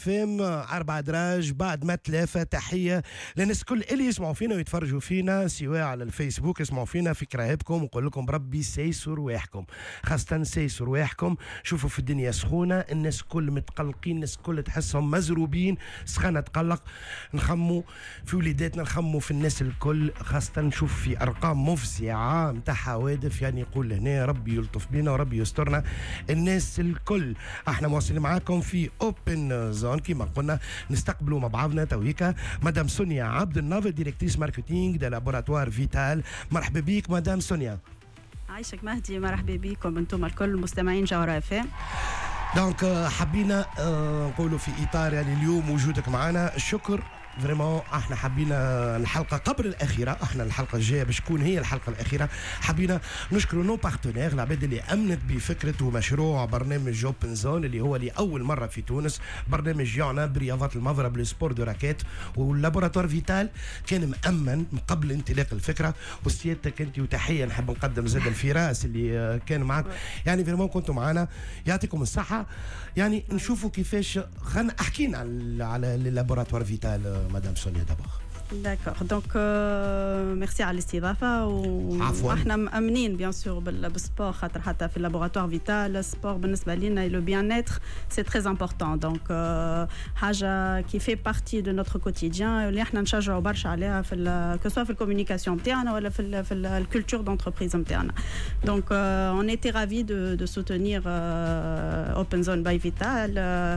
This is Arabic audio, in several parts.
اف ام 4 دراج بعد ما تلافى. تحيه للناس كل اللي يسمعوا فينا ويتفرجوا فينا سواء على الفيسبوك، يسمعوا فينا في كراهبكم، ونقول لكم بربي سيسوا رواحكم، خاصه سيسوا رواحكم. شوفوا في الدنيا سخونه، الناس كل متقلقين، الناس كل تحسهم مزروبين، سخانه تقلق. نخموا في وليداتنا، نخموا في الناس الكل، خاصه نشوف في ارقام مفزعه نتاع حوادث. يعني يقول هنا ربي يلطف بينا وربي يسترنا الناس الكل. احنا مواصلين معاكم في اوبن زون كما قلنا، نستقبلوا مع بعضنا تويكا مدام سونيا عبد النافذ، ديريكتريس ماركتينغ دو لابوراتوار فيتال. مرحبا بك مدام سونيا. عايشك مهدي، مرحبا بكم انتم الكل مستمعين جوهرة اف ام. دونك حبينا نقولوا في اطار يعني اليوم وجودك معنا، الشكر فريمون. احنا حبينا الحلقه قبل الاخيره، احنا الحلقه الجايه باش تكون هي الحلقه الاخيره. حبينا نشكروا نو بارتنير، العباد اللي امنت بفكره ومشروع برنامج اوبن زون اللي هو لاول مره في تونس برنامج يعنى برياضات المضرب للسبور دو راكيت. واللابوراتوار فيتال كان مامن من قبل انطلاق الفكره، وسيادتك انت وتحيه نحب نقدم زاد الفراس اللي كان معك. يعني فريمون كنتوا معنا، يعطيكم الصحه. يعني نشوفوا كيفاش، خلينا احكينا على اللابوراتوار فيتال مدام سونيا دابا. داكوغ دونك ميرسي على الاستضافه. واحنا مامنين بيان سور بالسبور، خاطر حتى في اللابوراتوار فيتال السبور بالنسبه لنا لو بيان اتر سي تري امبورطون. دونك حاجه كي في بارتي دو نوتر كوتيديان اللي احنا نشجعوا برشا عليها في كسوا في الكوميونيكاسيون نتاعنا ولا في الكولتور دونتربريز نتاعنا. دونك اون ايتي رافي دو سوتونير اوبن زون باي فيتال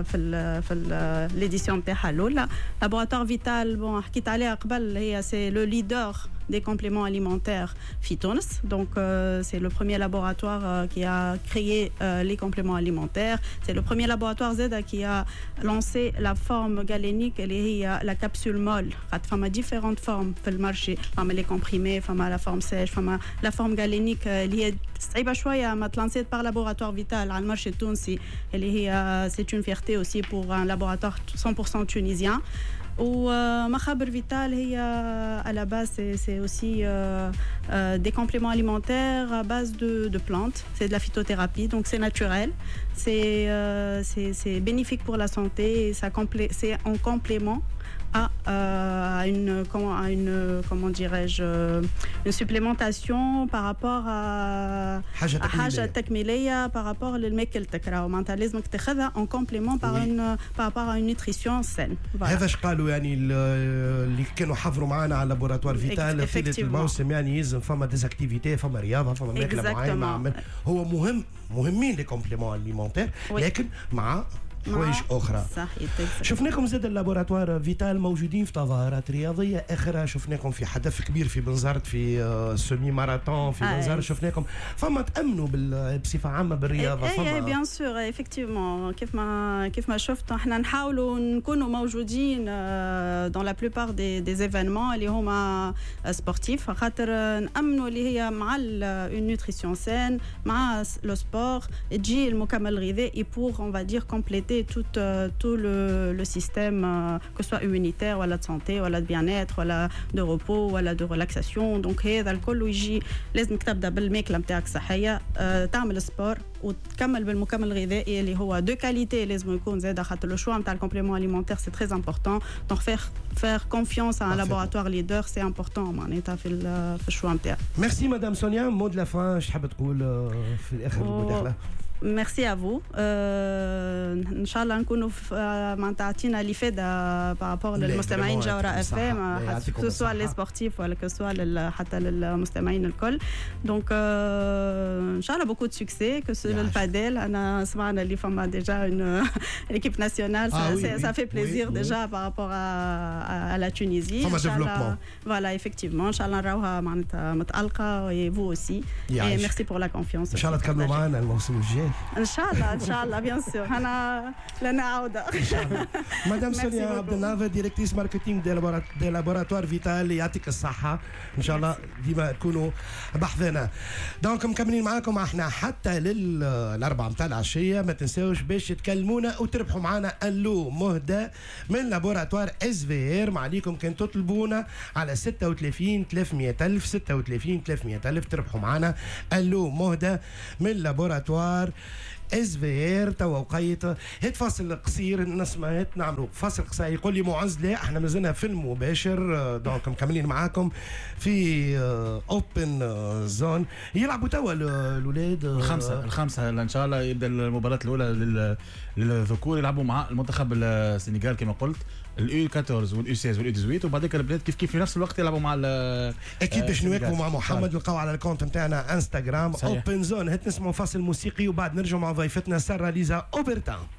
في ليديسيون نتاعها الاولى. لابوراتوار فيتال بون حكيت عليها قبل، هي c'est le leader des compléments alimentaires في تونس. Donc c'est le premier laboratoire qui a créé les compléments alimentaires. C'est le premier laboratoire ZEDA qui a lancé la forme galénique اللي هي la capsule molle. فما différentes formes في المارشي، فما les comprimés، فما la forme sèche، فما la forme galénique اللي هي صعيبة شوية ما تلانسيت par laboratoire vital على المارشي التونسي، اللي هي c'est une fierté aussi pour un laboratoire 100% tunisien. ومخابر فيتال هي à la base c'est aussi des compléments alimentaires à base de plantes. C'est de la phytothérapie, donc c'est naturel, c'est bénéfique pour la santé et c'est en complément à une comment dirais-je une supplémentation par rapport à حاجة تكميلية par rapport للماكل تكراو، معناتها لازمك تاخذها en complément par rapport à une nutrition saine. هذا اش قالوا يعني اللي كانوا حضروا معنا على لابوراتوار فيتال في الموسم. يعني يلزم فما ديزاكتيفيتي، فما رياضه، فما ماكله معينه. هو مهمين لي كومبليمون اليمونتير، لكن مع حوايج اخرى. صحيح. شفناكم زاد اللابوراتوار فيتال موجودين في تظاهرات رياضيه اخرى، شفناكم في حدث كبير في بنزرت، في سيمي ماراثون في بنزرت. شفناكم فما تامنوا بصفه عامه بالرياضه. فما بيان سور ايفيكتيفمون كيف ما شفتوا احنا نحاولوا نكونوا موجودين دون لا بلوبار دي ايفينمون اللي هما سبورتيف، خاطر نامنوا اللي هي مع اون نوتريسيون سين مع لو سبور تجي المكمل الغذائي بور اون فا دير كومبليتي tout le système, que ce soit immunitaire ou de santé ou de bien-être ou de repos ou de relaxation. Donc هذا الكل يجي لازمك تبدا بالماكله نتاعك صحيه، تعمل سبور وتكمل بالمكمل الغذائي اللي هو دو كاليتي. لازم يكون زاد خاطر لو شوا نتاع الكومبليمون اليمونتير سي تري امبورطون. دونك faire confiance à un laboratoire leader c'est important معناتها في الشوا نتاعك. ميرسي مدام سونيا. مو دو لا فان اش تحب تقول في الاخر المداخله؟ Merci à vous. إن شاء الله نكونوا معناتها عطينا الإفادة بارابور للمستمعين جوهرة اف ام، كو سوا لي سبورتيف ولا كو سوا حتى للمستمعين الكل. دونك إن شاء الله بوكو دو سوكسي كو سو الباديل. أنا سمعنا اللي فما ديجا اون ليكيب ناسيونال، ça fait plaisir déjà par rapport à la Tunisie. فما ديفلوبمون. Voilà, effectivement. إن شاء الله نراوها معناتها متألقة et vous aussi. Et merci pour la confiance. إن شاء الله تكملوا معنا الموسم الجاي. ان شاء الله بيان سور. انا لنا عوده ان شاء الله. مدام سونيا عبد النافذ، ديريكتريس ماركتينغ دي لابوراتوار فيتال، يعطيك الصحه ان شاء الله ديما تكونوا بحذنا. دونك مكملين معاكم احنا حتى للاربعه نتاع العشيه. ما تنساوش باش تكلمونا وتربحوا معنا اللو مهدى من لابوراتوار اس في ار. ما عليكم كان تطلبونا على 36 300,000 36 300,000 تربحوا معنا اللو مهدى من لابوراتوار اس في ار. توا وقيت هيت فاصل قصير نسمع نعملوا فاصل قصير. يقول لي معز لا احنا مازلنا في المباشر دونك مكملين معاكم في اوبن زون. يلعبوا توا الاولاد الخمسه ان شاء الله يبدا المباراه الاولى للذكور يلعبوا مع المنتخب السنغال كما قلت اليو 14 واليو 16 واليو 18 وبعدين البنات كيف في نفس الوقت يلعبوا مع اكيد باش نواكبوا مع محمد. نلقاو على الكونت نتاعنا انستغرام اوبن زون. هات نسمعوا فاصل موسيقي وبعد نرجعوا مع ضيفتنا ساره ليزا اوبرتان.